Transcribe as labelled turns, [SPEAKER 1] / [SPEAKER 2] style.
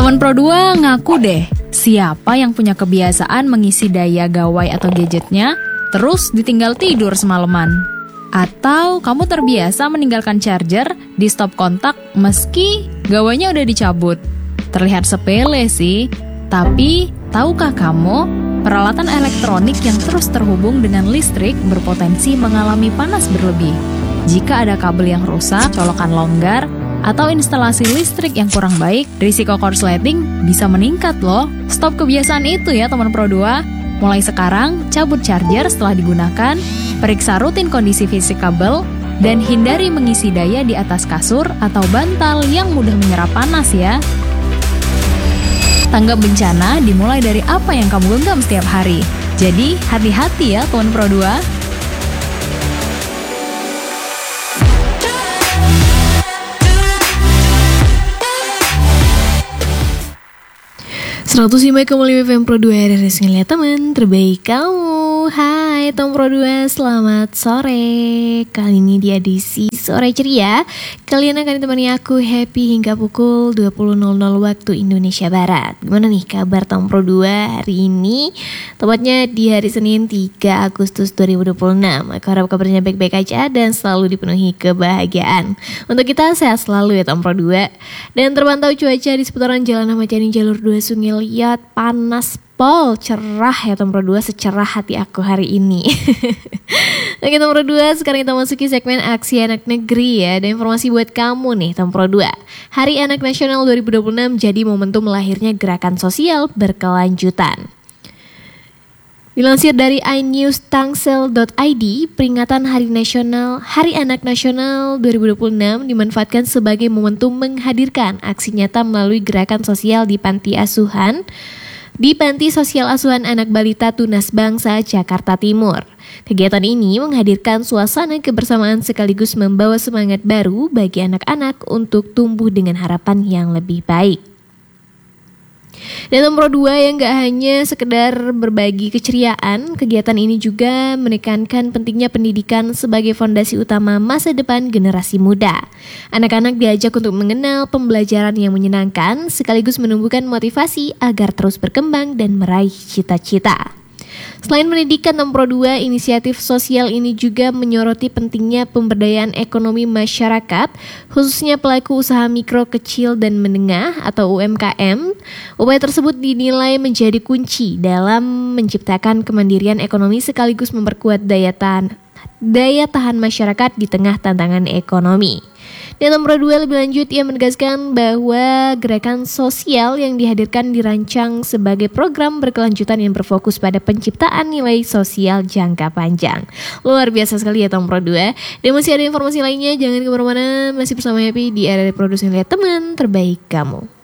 [SPEAKER 1] Teman Pro 2 ngaku deh, siapa yang punya kebiasaan mengisi daya gawai atau gadgetnya, terus ditinggal tidur semalaman? Atau kamu terbiasa meninggalkan charger di stop kontak meski gawainya udah dicabut? Terlihat sepele sih, tapi tahukah kamu, peralatan elektronik yang terus terhubung dengan listrik berpotensi mengalami panas berlebih. Jika ada kabel yang rusak, colokan longgar, atau instalasi listrik yang kurang baik, risiko korsleting bisa meningkat loh. Stop kebiasaan itu ya teman Pro 2. Mulai sekarang, cabut charger setelah digunakan, periksa rutin kondisi fisik kabel, dan hindari mengisi daya di atas kasur atau bantal yang mudah menyerap panas ya. Tanggap bencana dimulai dari apa yang kamu genggam setiap hari. Jadi, hati-hati ya teman Pro 2.
[SPEAKER 2] 105,5 FM Pro 2 RRS ngeliat temen terbaik kamu. Hai Tom Pro 2, selamat sore. Kali ini di edisi Sore Ceria, kalian akan ditemani aku Happy hingga pukul 20.00 waktu Indonesia Barat. Gimana nih kabar Tom Pro 2 hari ini? Tepatnya di hari Senin 3 Agustus 2026. Aku harap kabarnya baik-baik aja dan selalu dipenuhi kebahagiaan. Untuk kita sehat selalu ya Tom Pro 2. Dan terpantau cuaca di seputaran Jalan Ahmad Yani Jalur 2 Sungai Liat panas pol, cerah ya Tom Pro 2, secerah hati aku hari ini. Oke Tom Pro 2, sekarang kita masuki segmen Aksi Anak Negeri ya. Dan informasi buat kamu nih Tom Pro 2. Hari Anak Nasional 2026 jadi momentum lahirnya gerakan sosial berkelanjutan. Dilansir dari iNewsTangsel.id, peringatan Hari Anak Nasional 2026 dimanfaatkan sebagai momentum menghadirkan aksi nyata melalui gerakan sosial di Panti Sosial Asuhan Anak Balita Tunas Bangsa Jakarta Timur. Kegiatan ini menghadirkan suasana kebersamaan sekaligus membawa semangat baru bagi anak-anak untuk tumbuh dengan harapan yang lebih baik. Dan Pro 2 yang gak hanya sekedar berbagi keceriaan, kegiatan ini juga menekankan pentingnya pendidikan sebagai fondasi utama masa depan generasi muda. Anak-anak diajak untuk mengenal pembelajaran yang menyenangkan, sekaligus menumbuhkan motivasi agar terus berkembang dan meraih cita-cita. Selain pendidikan Pro 2, inisiatif sosial ini juga menyoroti pentingnya pemberdayaan ekonomi masyarakat, khususnya pelaku usaha mikro, kecil, dan menengah atau UMKM. Upaya tersebut dinilai menjadi kunci dalam menciptakan kemandirian ekonomi sekaligus memperkuat daya tahan masyarakat di tengah tantangan ekonomi. Dan nomor 2 lebih lanjut, ia menegaskan bahwa gerakan sosial yang dihadirkan dirancang sebagai program berkelanjutan yang berfokus pada penciptaan nilai sosial jangka panjang. Luar biasa sekali ya Tom Pro 2. Dan masih ada informasi lainnya, jangan kemana-mana, masih bersama Happy di RRS Produksi Lihat Teman Terbaik Kamu.